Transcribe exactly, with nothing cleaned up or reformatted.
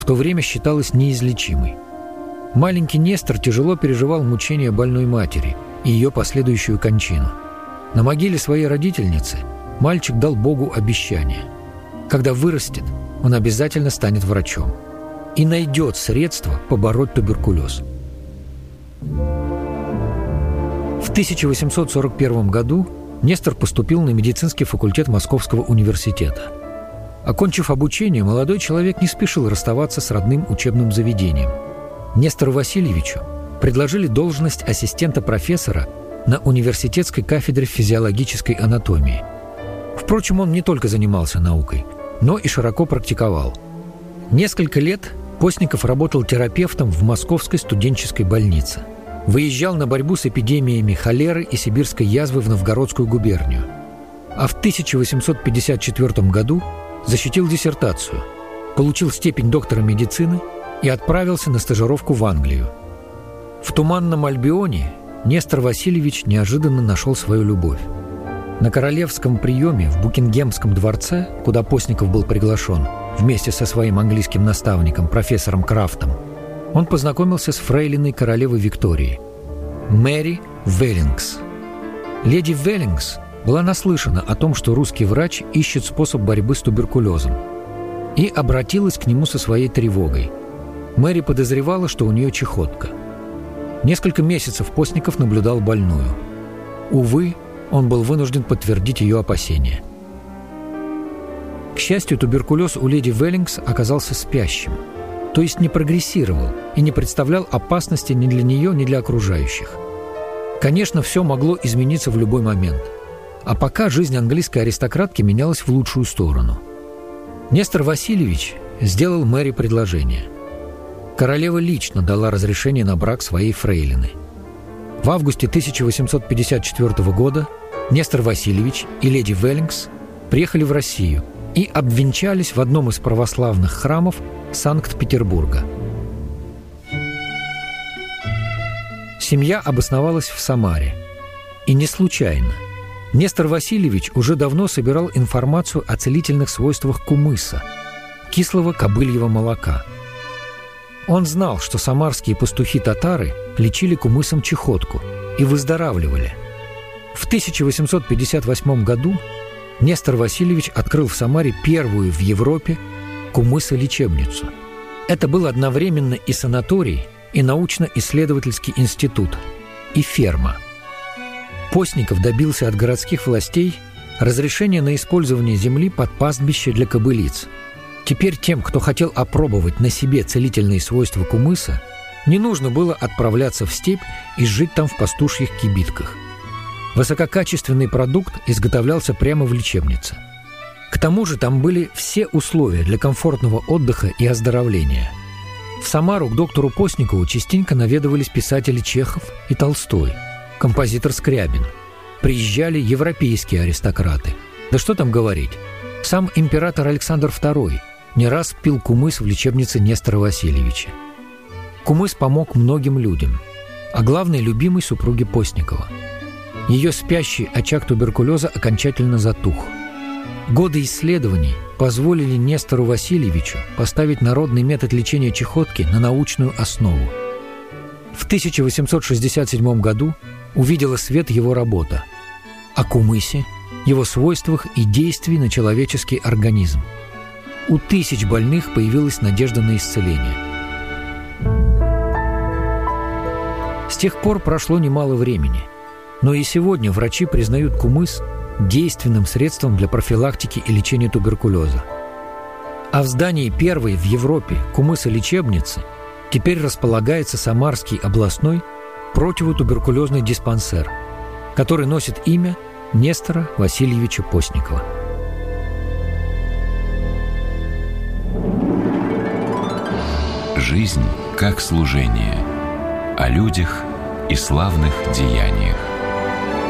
то время считалась неизлечимой. Маленький Нестор тяжело переживал мучения больной матери и ее последующую кончину. На могиле своей родительницы мальчик дал Богу обещание. Когда вырастет, он обязательно станет врачом и найдет средства побороть туберкулез. В тысяча восемьсот сорок первом году Нестор поступил на медицинский факультет Московского университета. Окончив обучение, молодой человек не спешил расставаться с родным учебным заведением. Нестору Васильевичу предложили должность ассистента профессора на университетской кафедре физиологической анатомии. Впрочем, он не только занимался наукой, но и широко практиковал. Несколько лет Постников работал терапевтом в Московской студенческой больнице. Выезжал на борьбу с эпидемиями холеры и сибирской язвы в Новгородскую губернию. А в тысяча восемьсот пятьдесят четвёртом году защитил диссертацию, получил степень доктора медицины и отправился на стажировку в Англию. В Туманном Альбионе Нестор Васильевич неожиданно нашел свою любовь. На королевском приеме в Букингемском дворце, куда Постников был приглашен вместе со своим английским наставником, профессором Крафтом, он познакомился с фрейлиной королевы Виктории, Мэри Веллингс. Леди Веллингс была наслышана о том, что русский врач ищет способ борьбы с туберкулезом, и обратилась к нему со своей тревогой. Мэри подозревала, что у нее чехотка. Несколько месяцев Постников наблюдал больную. Увы, он был вынужден подтвердить ее опасения. К счастью, туберкулез у леди Веллингс оказался спящим, то есть не прогрессировал и не представлял опасности ни для нее, ни для окружающих. Конечно, все могло измениться в любой момент. А пока жизнь английской аристократки менялась в лучшую сторону. Нестор Васильевич сделал Мэри предложение. Королева лично дала разрешение на брак своей фрейлины. В августе тысяча восемьсот пятьдесят четвёртого года Нестор Васильевич и леди Веллингс приехали в Россию и обвенчались в одном из православных храмов Санкт-Петербурга. Семья обосновалась в Самаре. И не случайно. Нестор Васильевич уже давно собирал информацию о целительных свойствах кумыса, кислого кобыльего молока. Он знал, что самарские пастухи-татары лечили кумысом чехотку и выздоравливали. В тысяча восемьсот пятьдесят восьмом году Нестор Васильевич открыл в Самаре первую в Европе кумысолечебницу. Это был одновременно и санаторий, и научно-исследовательский институт, и ферма. Постников добился от городских властей разрешения на использование земли под пастбище для кобылиц. Теперь тем, кто хотел опробовать на себе целительные свойства кумыса, не нужно было отправляться в степь и жить там в пастушьих кибитках. Высококачественный продукт изготовлялся прямо в лечебнице. К тому же там были все условия для комфортного отдыха и оздоровления. В Самару к доктору Постникову частенько наведывались писатели Чехов и Толстой, композитор Скрябин. Приезжали европейские аристократы. Да что там говорить, сам император Александр второй не раз пил кумыс в лечебнице Нестора Васильевича. Кумыс помог многим людям, а главное – любимой супруге Постникова. Ее спящий очаг туберкулеза окончательно затух. Годы исследований позволили Нестору Васильевичу поставить народный метод лечения чехотки на научную основу. В тысяча восемьсот шестьдесят седьмом году увидела свет его работа о кумысе, его свойствах и действии на человеческий организм. У тысяч больных появилась надежда на исцеление. С тех пор прошло немало времени, но и сегодня врачи признают кумыс действенным средством для профилактики и лечения туберкулеза. А в здании первой в Европе кумысолечебницы теперь располагается Самарский областной противотуберкулезный диспансер, который носит имя Нестора Васильевича Постникова. Жизнь как служение. О людях и славных деяниях.